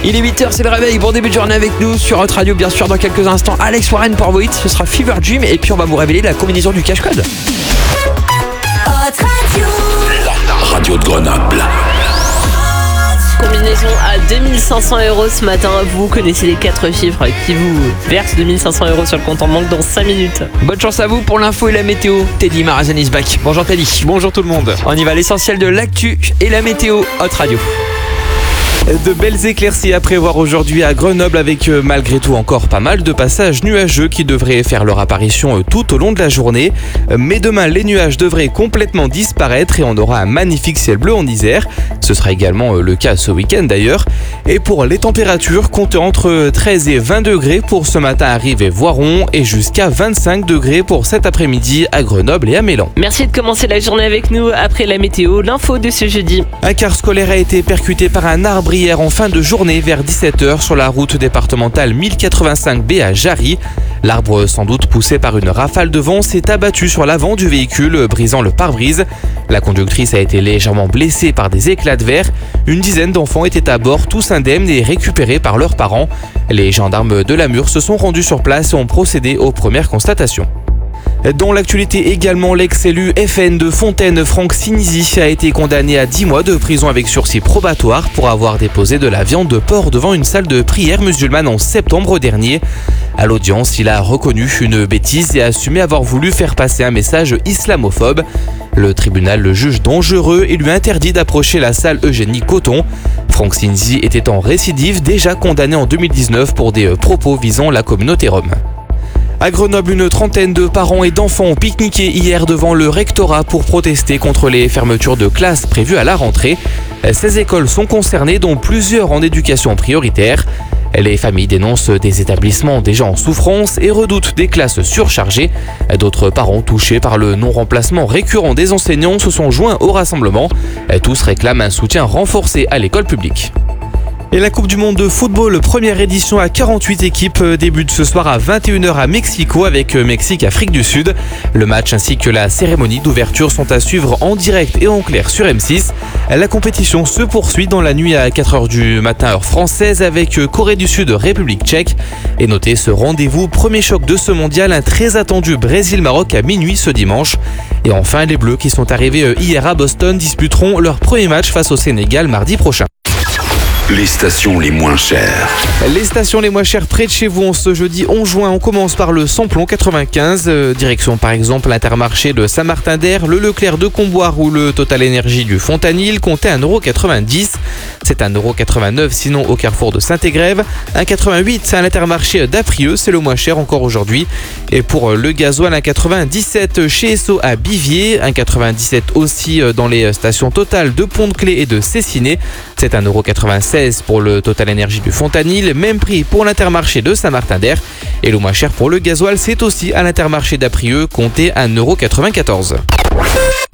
Il est 8h, c'est le réveil. Bon début de journée avec nous sur Hot Radio. Bien sûr, dans quelques instants, Alex Warren pour vos hits. Ce sera Fever Dream. Et puis, on va vous révéler la combinaison du cache-code. Hot Radio. La radio de Grenoble. Combinaison à 2500 € ce matin. Vous connaissez les 4 chiffres qui vous versent 2500 € sur le compte en banque dans 5 minutes. Bonne chance à vous pour l'info et la météo. Teddy Marazan is back. Bonjour Teddy. Bonjour tout le monde. On y va, l'essentiel de l'actu et la météo. Hot Radio. De belles éclaircies à prévoir aujourd'hui à Grenoble avec malgré tout encore pas mal de passages nuageux qui devraient faire leur apparition tout au long de la journée. Mais demain, les nuages devraient complètement disparaître et on aura un magnifique ciel bleu en Isère. Ce sera également le cas ce week-end d'ailleurs. Et pour les températures, comptez entre 13 et 20 degrés pour ce matin à Rives et Voiron et jusqu'à 25 degrés pour cet après-midi à Grenoble et à Mélan. Merci de commencer la journée avec nous. Après la météo, l'info de ce jeudi. Un car scolaire a été percuté par un arbre hier en fin de journée vers 17h sur la route départementale 1085B à Jarry. L'arbre, sans doute poussé par une rafale de vent, s'est abattu sur l'avant du véhicule, brisant le pare-brise. La conductrice a été légèrement blessée par des éclats de verre. Une dizaine d'enfants étaient à bord, tous indemnes et récupérés par leurs parents. Les gendarmes de Lamur se sont rendus sur place et ont procédé aux premières constatations. Dans l'actualité également, l'ex-élu FN de Fontaine, Franck Sinisi, a été condamné à 10 mois de prison avec sursis probatoire pour avoir déposé de la viande de porc devant une salle de prière musulmane en septembre dernier. À l'audience, il a reconnu une bêtise et a assumé avoir voulu faire passer un message islamophobe. Le tribunal le juge dangereux et lui interdit d'approcher la salle Eugénie Coton. Franck Sinisi était en récidive, déjà condamné en 2019 pour des propos visant la communauté rome. À Grenoble, une trentaine de parents et d'enfants ont pique-niqué hier devant le rectorat pour protester contre les fermetures de classes prévues à la rentrée. 16 écoles sont concernées, dont plusieurs en éducation prioritaire. Les familles dénoncent des établissements déjà en souffrance et redoutent des classes surchargées. D'autres parents touchés par le non-remplacement récurrent des enseignants se sont joints au rassemblement. Tous réclament un soutien renforcé à l'école publique. Et la Coupe du Monde de football, première édition à 48 équipes, débute ce soir à 21h à Mexico avec Mexique-Afrique du Sud. Le match ainsi que la cérémonie d'ouverture sont à suivre en direct et en clair sur M6. La compétition se poursuit dans la nuit à 4h du matin heure française avec Corée du Sud, République tchèque. Et notez ce rendez-vous, premier choc de ce mondial, un très attendu Brésil-Maroc à minuit ce dimanche. Et enfin, les Bleus qui sont arrivés hier à Boston disputeront leur premier match face au Sénégal mardi prochain. Les stations les moins chères. Les stations les moins chères près de chez vous en ce jeudi 11 juin. On commence par le Samplon 95. Direction par exemple l'Intermarché de Saint-Martin-d'Air, le Leclerc de Comboire ou le Total Énergie du Fontanil. Comptez 1,90 €. C'est 1,89 € sinon au Carrefour de Saint-Égrève. 1,88 € à l'Intermarché d'Aprieux. C'est le moins cher encore aujourd'hui. Et pour le gasoil, 1,97 € chez Esso à Bivier. 1,97 € aussi dans les stations Total de Pont-de-Clé et de Cessiné. C'est 1,96 € pour le Total Énergie du Fontanil, même prix pour l'Intermarché de Saint-Martin-d'Air. Et le moins cher pour le gasoil, c'est aussi à l'Intermarché d'Aprieux, comptez 1,94 €.